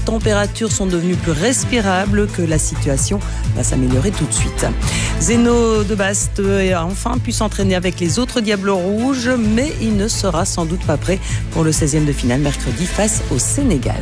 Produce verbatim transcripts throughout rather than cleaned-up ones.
températures sont devenues plus respirables, que la situation va s'améliorer tout de suite. Zeno de Bast a enfin pu s'entraîner avec les autres Diables Rouges, mais il ne sera sans doute pas prêt pour le seizième de finale mercredi face au Sénégal.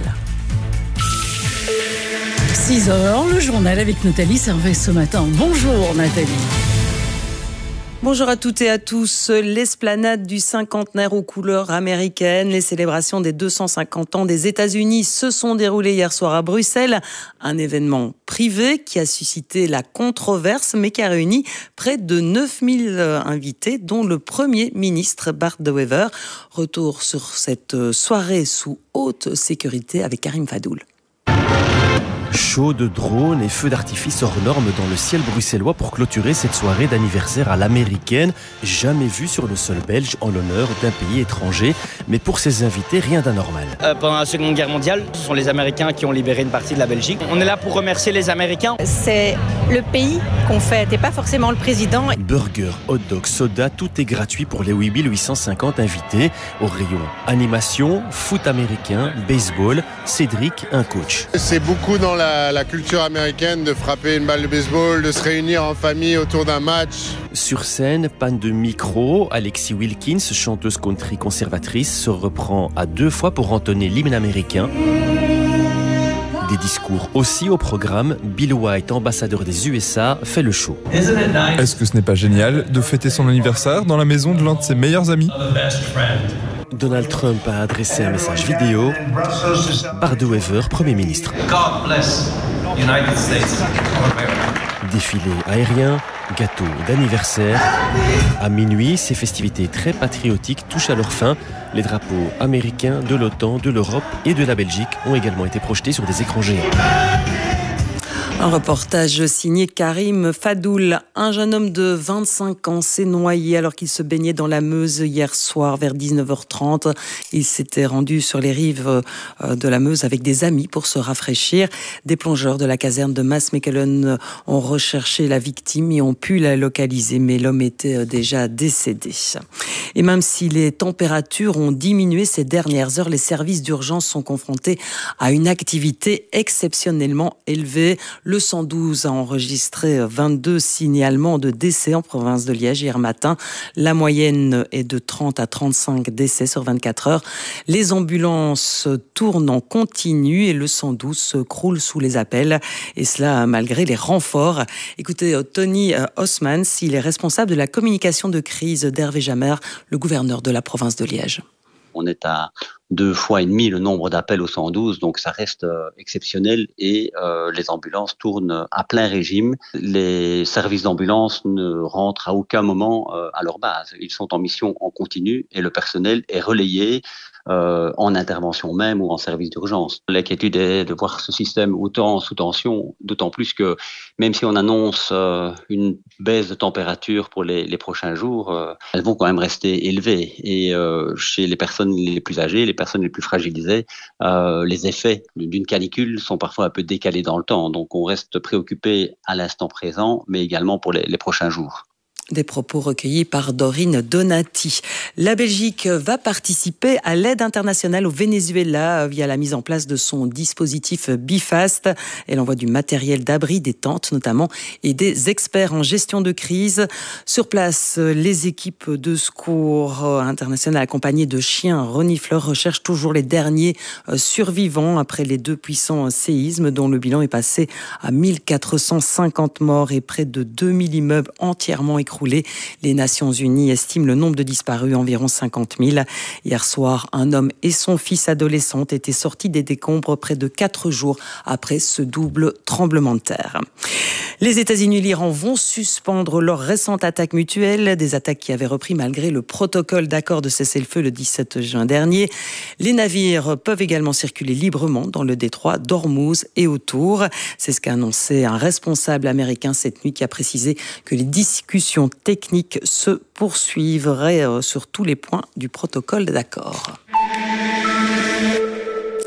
six heures, le journal avec Nathalie Servet ce matin. Bonjour Nathalie. Bonjour à toutes et à tous. L'esplanade du cinquantenaire aux couleurs américaines, les célébrations des deux cent cinquante ans des États-Unis se sont déroulées hier soir à Bruxelles. Un événement privé qui a suscité la controverse, mais qui a réuni près de neuf mille invités, dont le Premier ministre Bart De Wever. Retour sur cette soirée sous haute sécurité avec Karim Fadoul. Show de drones et feux d'artifice hors normes dans le ciel bruxellois pour clôturer cette soirée d'anniversaire à l'américaine, jamais vue sur le sol belge en l'honneur d'un pays étranger. Mais pour ces invités, rien d'anormal. Euh, pendant la Seconde Guerre mondiale, ce sont les Américains qui ont libéré une partie de la Belgique. On est là pour remercier les Américains. C'est le pays qu'on fête et pas forcément le président. Burger, hot dog, soda, tout est gratuit pour les huit mille huit cent cinquante invités. Au rayon animation, foot américain, baseball, Cédric, un coach. C'est beaucoup dans la La, la culture américaine de frapper une balle de baseball, de se réunir en famille autour d'un match. Sur scène, panne de micro, Alexis Wilkins, chanteuse country conservatrice, se reprend à deux fois pour entonner l'hymne américain. Des discours aussi au programme. Bill White, ambassadeur des U S A, fait le show. Est-ce que ce n'est pas génial de fêter son anniversaire dans la maison de l'un de ses meilleurs amis ? Donald Trump a adressé un message vidéo. Bart De Wever, Premier ministre. Défilé aérien, gâteau d'anniversaire. À minuit, ces festivités très patriotiques touchent à leur fin. Les drapeaux américains, de l'OTAN, de l'Europe et de la Belgique ont également été projetés sur des écrans géants. Un reportage signé Karim Fadoul. Un jeune homme de vingt-cinq ans s'est noyé alors qu'il se baignait dans la Meuse hier soir vers dix-neuf heures trente. Il s'était rendu sur les rives de la Meuse avec des amis pour se rafraîchir. Des plongeurs de la caserne de Maasmechelen ont recherché la victime et ont pu la localiser, mais l'homme était déjà décédé. Et même si les températures ont diminué ces dernières heures, les services d'urgence sont confrontés à une activité exceptionnellement élevée. Le cent douze a enregistré vingt-deux signalements de décès en province de Liège hier matin. La moyenne est de trente à trente-cinq décès sur vingt-quatre heures. Les ambulances tournent en continu et le cent douze se croule sous les appels. Et cela malgré les renforts. Écoutez, Tony Haussmans, il est responsable de la communication de crise d'Hervé Jammer, le gouverneur de la province de Liège. On est à deux fois et demi le nombre d'appels au cent douze, donc ça reste euh, exceptionnel et euh, les ambulances tournent à plein régime. Les services d'ambulance ne rentrent à aucun moment euh, à leur base. Ils sont en mission en continu et le personnel est relayé euh, en intervention même ou en service d'urgence. L'inquiétude est de voir ce système autant sous tension, d'autant plus que même si on annonce euh, une baisse de température pour les, les prochains jours, euh, elles vont quand même rester élevées. Et euh, chez les personnes les plus âgées, les personnes les plus fragilisées, euh, les effets d'une canicule sont parfois un peu décalés dans le temps. Donc on reste préoccupé à l'instant présent, mais également pour les, les prochains jours. Des propos recueillis par Dorine Donati. La Belgique va participer à l'aide internationale au Venezuela via la mise en place de son dispositif Bifast. Elle envoie du matériel d'abri, des tentes notamment, et des experts en gestion de crise. Sur place, les équipes de secours internationales accompagnées de chiens renifleurs recherchent toujours les derniers survivants après les deux puissants séismes dont le bilan est passé à mille quatre cent cinquante morts et près de deux mille immeubles entièrement écroulés. Les Nations Unies estiment le nombre de disparus à environ cinquante mille. Hier soir, un homme et son fils adolescent étaient sortis des décombres près de quatre jours après ce double tremblement de terre. Les États-Unis et l'Iran vont suspendre leur récente attaque mutuelle, des attaques qui avaient repris malgré le protocole d'accord de cessez-le-feu le dix-sept juin dernier. Les navires peuvent également circuler librement dans le détroit d'Ormuz et autour. C'est ce qu'a annoncé un responsable américain cette nuit qui a précisé que les discussions techniques se poursuivraient sur tous les points du protocole d'accord.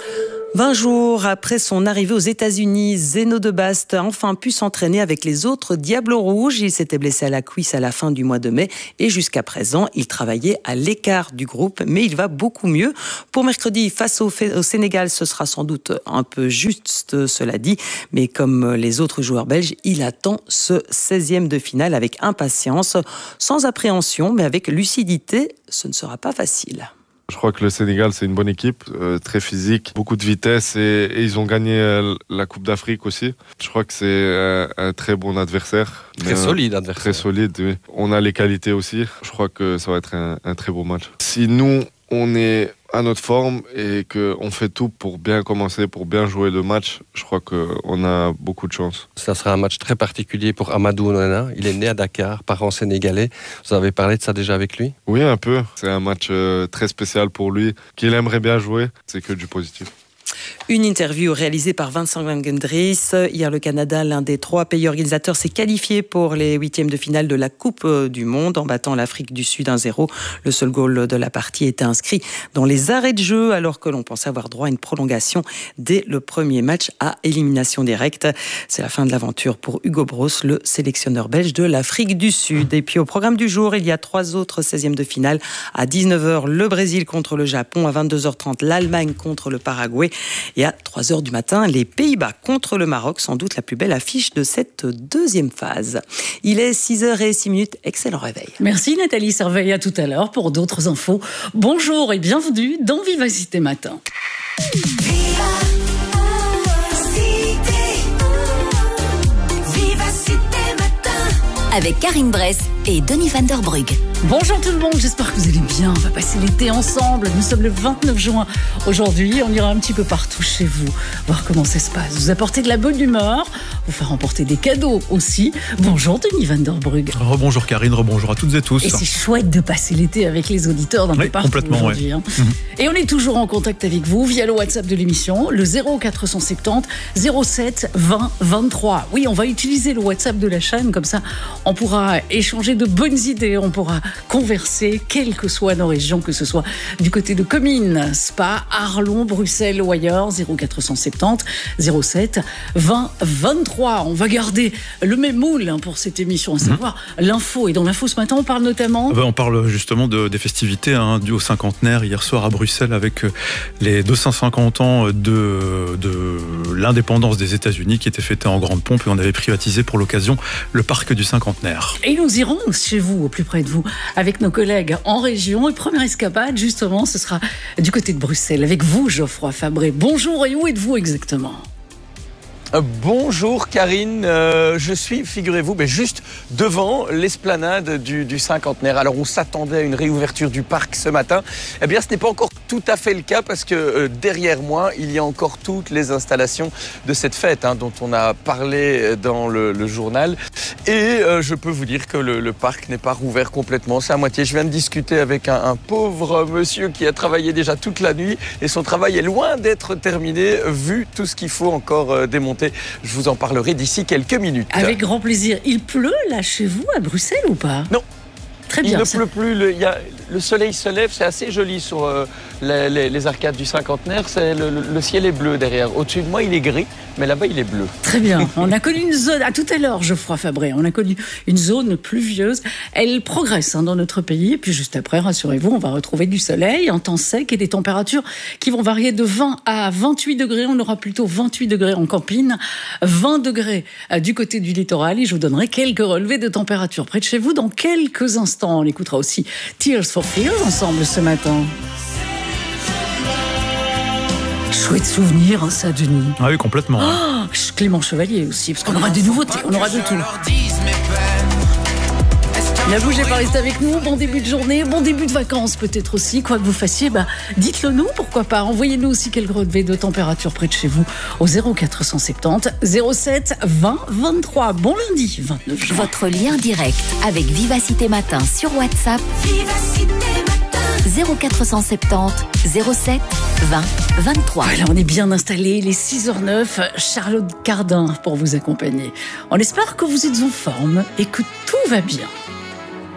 vingt jours après son arrivée aux États-Unis, Zeno de Bast a enfin pu s'entraîner avec les autres Diables Rouges. Il s'était blessé à la cuisse à la fin du mois de mai et jusqu'à présent, il travaillait à l'écart du groupe, mais il va beaucoup mieux. Pour mercredi, face au, au Sénégal, ce sera sans doute un peu juste, cela dit, mais comme les autres joueurs belges, il attend ce seizième de finale avec impatience, sans appréhension, mais avec lucidité. Ce ne sera pas facile. Je crois que le Sénégal, c'est une bonne équipe, euh, très physique, beaucoup de vitesse et, et ils ont gagné euh, la Coupe d'Afrique aussi. Je crois que c'est euh, un très bon adversaire. Très solide adversaire. Très solide, oui. On a les qualités aussi. Je crois que ça va être un, un très beau match. Si nous, on est à notre forme et qu'on fait tout pour bien commencer, pour bien jouer le match, je crois qu'on a beaucoup de chance. Ça sera un match très particulier pour Amadou Onana. Il est né à Dakar, parents sénégalais. Vous avez parlé de ça déjà avec lui ? Oui, un peu. C'est un match euh, très spécial pour lui, qu'il aimerait bien jouer. C'est que du positif. Une interview réalisée par Vincent Langendries. Hier, le Canada, l'un des trois pays organisateurs, s'est qualifié pour les huitièmes de finale de la Coupe du Monde en battant l'Afrique du Sud un zéro. Le seul goal de la partie était inscrit dans les arrêts de jeu alors que l'on pensait avoir droit à une prolongation dès le premier match à élimination directe. C'est la fin de l'aventure pour Hugo Broos, le sélectionneur belge de l'Afrique du Sud. Et puis au programme du jour, il y a trois autres seizièmes de finale. À dix-neuf heures, le Brésil contre le Japon. À vingt-deux heures trente, l'Allemagne contre le Paraguay. Et à trois heures du matin, les Pays-Bas contre le Maroc, sans doute la plus belle affiche de cette deuxième phase. Il est six heures zéro six, excellent réveil. Merci Nathalie Serveille, à tout à l'heure pour d'autres infos. Bonjour et bienvenue dans Vivacité Matin. Avec Karine Bress et Denis van der Brugge. Bonjour tout le monde, j'espère que vous allez bien. On va passer l'été ensemble. Nous sommes le vingt-neuf juin. Aujourd'hui, on ira un petit peu partout chez vous, voir comment ça se passe. Vous apporter de la bonne humeur, vous faire emporter des cadeaux aussi. Bonjour Denis van der Brugge. Rebonjour Karine, rebonjour à toutes et tous. Et c'est chouette de passer l'été avec les auditeurs d'un oui, peu partout aujourd'hui. Ouais. Hein. Mmh. Et on est toujours en contact avec vous via le WhatsApp de l'émission, le zéro quatre cent soixante-dix zéro sept vingt vingt-trois. Oui, on va utiliser le WhatsApp de la chaîne, comme ça on pourra échanger de bonnes idées, on pourra converser, quelles que soient nos régions, que ce soit du côté de Comines, Spa, Arlon, Bruxelles ou ailleurs, zéro quatre cent soixante-dix zéro sept vingt vingt-trois. On va garder le même moule hein, pour cette émission, à savoir mmh. l'info. Et dans l'info ce matin, on parle notamment... Ben, on parle justement de, des festivités hein, dues au cinquantenaire hier soir à Bruxelles avec les deux cent cinquante ans de, de l'indépendance des États-Unis qui étaient fêtés en grande pompe et on avait privatisé pour l'occasion le parc du cinquantenaire. Et nous irons chez vous, au plus près de vous, avec nos collègues en région. Et première escapade, justement, ce sera du côté de Bruxelles, avec vous, Geoffroy Fabré. Bonjour, et où êtes-vous exactement ? Euh, bonjour Karine, euh, je suis, figurez-vous, mais juste devant l'esplanade du, du cinquantenaire. Alors on s'attendait à une réouverture du parc ce matin. Eh bien ce n'est pas encore tout à fait le cas parce que euh, derrière moi, il y a encore toutes les installations de cette fête hein, dont on a parlé dans le, le journal. Et euh, je peux vous dire que le, le parc n'est pas rouvert complètement, c'est à moitié. Je viens de discuter avec un, un pauvre monsieur qui a travaillé déjà toute la nuit et son travail est loin d'être terminé vu tout ce qu'il faut encore euh, démonter. Je vous en parlerai d'ici quelques minutes. Avec grand plaisir. Il pleut là chez vous à Bruxelles ou pas ? Non. Très bien. Il ne ça... pleut plus. Le, il y a, le soleil se lève. C'est assez joli sur euh, les, les, les arcades du cinquantenaire. C'est le, le, le ciel est bleu derrière. Au-dessus de moi, il est gris, mais là-bas, il est bleu. Très bien. On a connu une zone, à tout à l'heure, Geoffroy Fabré, on a connu une zone pluvieuse. Elle progresse hein, dans notre pays. Et puis juste après, rassurez-vous, on va retrouver du soleil, un temps sec et des températures qui vont varier de vingt à vingt-huit degrés. On aura plutôt vingt-huit degrés en campine, vingt degrés du côté du littoral. Et je vous donnerai quelques relevés de température près de chez vous dans quelques instants. On écoutera aussi Tears for Fears ensemble ce matin. Chouette souvenir, hein, ça, Denis. Ah oui, complètement. Oh, Clément Chevalier aussi, parce qu'on aura des nouveautés, on aura de tout. Ne bougez pas, restez avec nous. Bon début de journée, bon début de vacances peut-être aussi. Quoi que vous fassiez, bah, dites-le nous, pourquoi pas. Envoyez-nous aussi quelques relevés de température près de chez vous au zéro quatre cent soixante-dix zéro sept vingt vingt-trois. Bon lundi vingt-neuf juin. Votre lien direct avec Vivacité Matin sur WhatsApp. Vivacité Matin. zéro quatre cent soixante-dix zéro sept vingt vingt-trois. Voilà, on est bien installés, les six heures neuf. Charlotte Cardin pour vous accompagner. On espère que vous êtes en forme et que tout va bien.